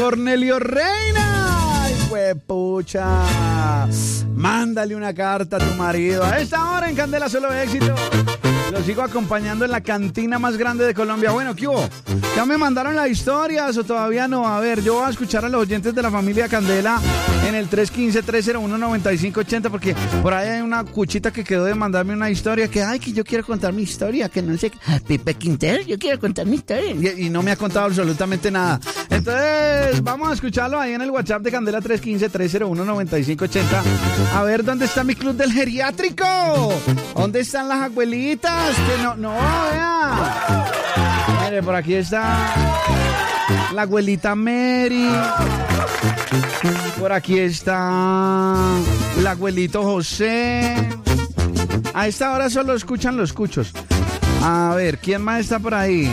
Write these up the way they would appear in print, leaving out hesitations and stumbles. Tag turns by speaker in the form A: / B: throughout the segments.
A: Cornelio Reina. Ay, huepucha. Mándale una carta a tu marido. A esta hora en Candela Solo Éxito. Lo sigo acompañando en la cantina más grande de Colombia. Bueno, ¿qué hubo? ¿Ya me mandaron las historias o todavía no? A ver, yo voy a escuchar a los oyentes de la familia Candela en el 315-301-9580 porque por ahí hay una cuchita que quedó de mandarme una historia que, ay, que yo quiero contar mi historia, que no sé, Pipe Quintero, yo quiero contar mi historia. Y no me ha contado absolutamente nada. Entonces, vamos a escucharlo ahí en el WhatsApp de Candela 315-301-9580. A ver, ¿dónde está mi club del geriátrico? ¿Dónde están las abuelitas? Que no, vea. Mire, por aquí está la abuelita Mary. Por aquí está el abuelito José. A esta hora solo escuchan los cuchos. A ver, ¿quién más está por ahí?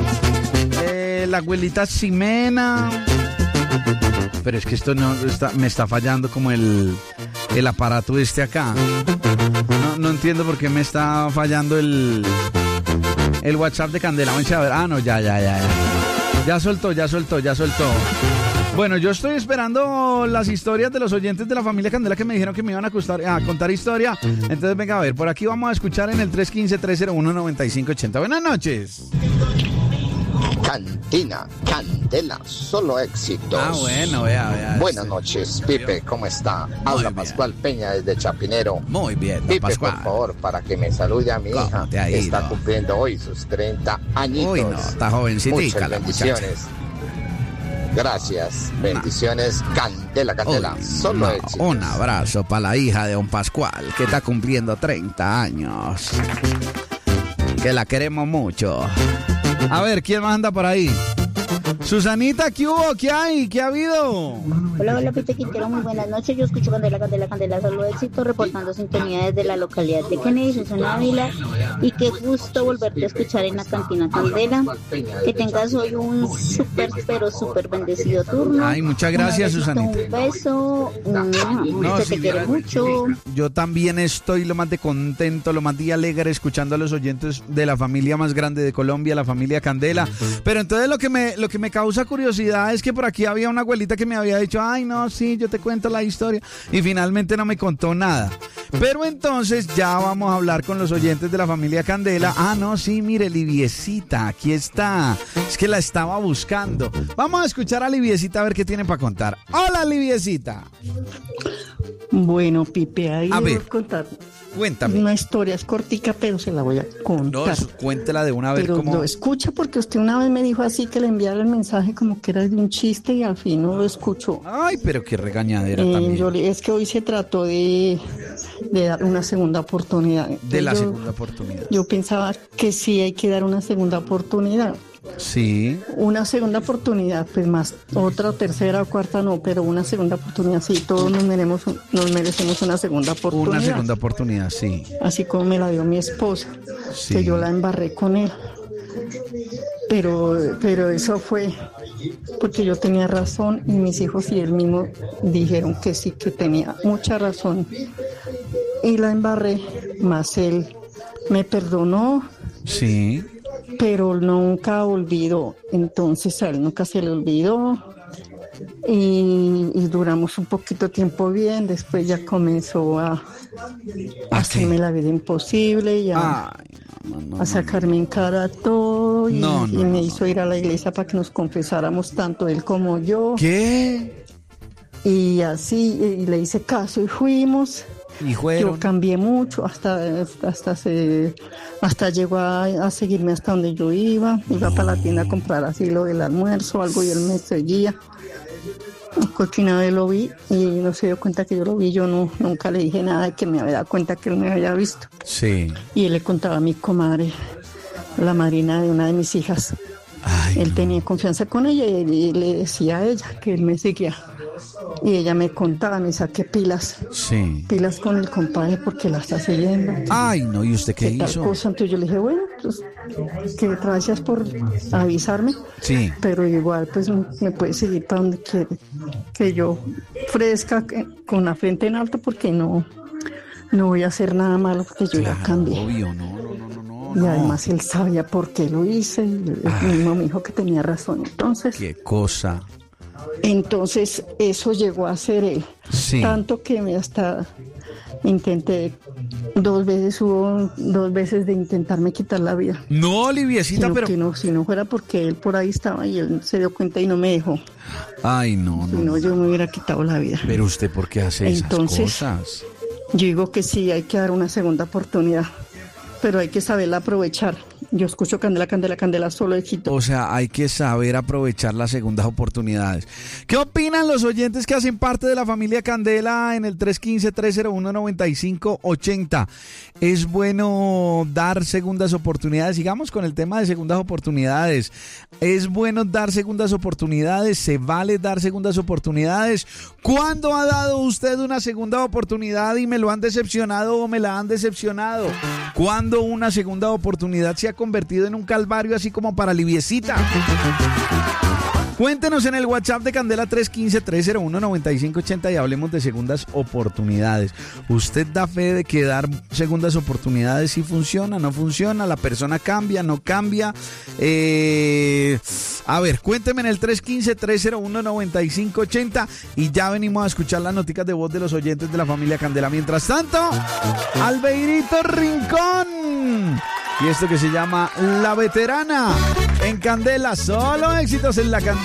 A: La abuelita Ximena. Pero es que esto me está fallando como el aparato acá. No entiendo por qué me está fallando el WhatsApp de Candela. Vamos a ver. Ah, no, ya. Ya soltó. Bueno, yo estoy esperando las historias de los oyentes de la familia Candela que me dijeron que me iban a contar historia. Entonces, venga, a ver, por aquí vamos a escuchar en el 315-301-9580. Buenas noches.
B: Cantina, Candela, solo éxitos.
A: Ah, bueno, vea.
B: Buenas noches, Pipe, ¿cómo está? Habla Pascual Peña desde Chapinero.
A: Muy bien,
B: Pipe,
A: Pascual.
B: por favor, para que me salude a mi hija. Está cumpliendo hoy sus 30 añitos.
A: Uy, no, está jovencitica.
B: Muchas bendiciones. Gracias, bendiciones, Candela, solo éxitos.
A: Un abrazo para la hija de don Pascual, que está cumpliendo 30 años. Que la queremos mucho. A ver, ¿quién más anda por ahí? Susanita, ¿qué hubo? ¿Qué hay? ¿Qué ha habido?
C: Hola, Pipe Quintero, muy buenas noches. Yo escucho Candela, solo éxito, reportando sintonía desde la localidad de Kennedy, Susana Ávila. Y qué gusto volverte a escuchar en la cantina Candela. Que tengas hoy un súper bendecido turno.
A: Ay, muchas gracias, Susanita.
C: Un beso, que te quiero mucho.
A: Yo también estoy lo más de contento, lo más de alegre escuchando a los oyentes de la familia más grande de Colombia, la familia Candela. Pero entonces lo que me causa curiosidad es que por aquí había una abuelita que me había dicho, ay, no, sí, yo te cuento la historia, y finalmente no me contó nada. Pero entonces ya vamos a hablar con los oyentes de la familia Candela. Ah, no, sí, mire, Liviecita, aquí está. Es que la estaba buscando. Vamos a escuchar a Liviecita a ver qué tiene para contar. Hola, Liviecita.
D: Bueno, Pipe, ahí
A: a ver,
D: voy a contar.
A: Cuéntame.
D: Una historia es cortica, pero se la voy a contar.
A: No, cuéntela de una vez.
D: Pero
A: como...
D: lo escucha porque usted una vez me dijo así que le enviara el mensaje como que era de un chiste y al fin no lo escuchó.
A: Ay, pero qué regañadera también.
D: Es que hoy se trató de dar una segunda oportunidad.
A: Segunda oportunidad.
D: Yo pensaba que sí hay que dar una segunda oportunidad.
A: Sí.
D: Una segunda oportunidad, pues más otra, tercera o cuarta no, pero una segunda oportunidad, sí, todos nos merecemos una segunda oportunidad.
A: Una segunda oportunidad, sí.
D: Así como me la dio mi esposa, sí. Que yo la embarré con él. Pero eso fue porque yo tenía razón y mis hijos y él mismo dijeron que sí, que tenía mucha razón. Y la embarré, más él me perdonó.
A: Sí.
D: Pero nunca olvidó, entonces a él nunca se le olvidó y duramos un poquito tiempo bien, después ya comenzó a hacerme la vida imposible y a sacarme en cara todo y me hizo ir a la iglesia para que nos confesáramos tanto él como yo.
A: ¿Qué?
D: Y así, y le hice caso y fuimos.
A: ¿Y fueron?
D: Yo cambié mucho, hasta llegó a seguirme hasta donde yo iba para la tienda a comprar así lo del almuerzo, algo, y él me seguía. Porque una vez lo vi y no se dio cuenta que yo lo vi, yo nunca le dije nada de que me había dado cuenta que él me había visto.
A: Sí.
D: Y él le contaba a mi comadre, la madrina de una de mis hijas.
A: Ay,
D: él tenía confianza con ella y le decía a ella que él me seguía. Y ella me contaba, me saqué pilas con el compadre porque la está siguiendo.
A: Ay, no, ¿y usted qué hizo?
D: Tal cosa. Entonces yo le dije, bueno, pues que gracias por avisarme.
A: Sí.
D: Pero igual, pues me puede seguir para donde quiere. Que yo fresca, con la frente en alto, porque no voy a hacer nada malo, porque yo ya cambié.
A: Obvio, no.
D: Y además él sabía por qué lo hice. Y él mismo me dijo que tenía razón. Entonces.
A: Qué cosa.
D: Entonces eso llegó a ser él.
A: Sí.
D: Tanto que me hasta intenté 2 veces, hubo 2 veces de intentarme quitar la vida.
A: No, Liviecita, pero...
D: Que no, si no fuera porque él por ahí estaba y él se dio cuenta y no me dejó.
A: Ay, no.
D: Si no, yo me hubiera quitado la vida.
A: Pero usted, ¿por qué hace esas
D: Entonces,
A: cosas?
D: Yo digo que sí, hay que dar una segunda oportunidad, pero hay que saberla aprovechar. Yo escucho Candela, Candela, Candela, solo éxito.
A: O sea, hay que saber aprovechar las segundas oportunidades. ¿Qué opinan los oyentes que hacen parte de la familia Candela en el 315-301-9580? ¿Es bueno dar segundas oportunidades? Sigamos con el tema de segundas oportunidades. ¿Es bueno dar segundas oportunidades? ¿Se vale dar segundas oportunidades? ¿Cuándo ha dado usted una segunda oportunidad y me lo han decepcionado o me la han decepcionado? ¿Cuándo una segunda oportunidad se ha convertido en un calvario así como para Liviecita? Cuéntenos en el WhatsApp de Candela 315-301-9580 y hablemos de segundas oportunidades. ¿Usted da fe de que dar segundas oportunidades sí funciona, no funciona? ¿La persona cambia, no cambia? A ver, cuénteme en el 315-301-9580 y ya venimos a escuchar las noticias de voz de los oyentes de la familia Candela. Mientras tanto, Albeirito Rincón y esto que se llama La Veterana en Candela. Solo éxitos en la Candela.